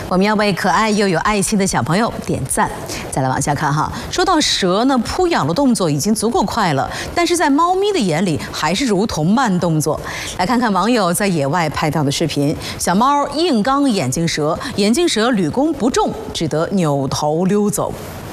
我们要为可爱又有爱心的小朋友点赞。再来往下看哈，说到蛇呢，扑咬的动作已经足够快了，但是在猫咪的眼里还是如同慢动作。来看看网友在野外拍到的视频，小猫硬刚眼镜蛇，眼镜蛇屡攻不中，只得扭头溜走。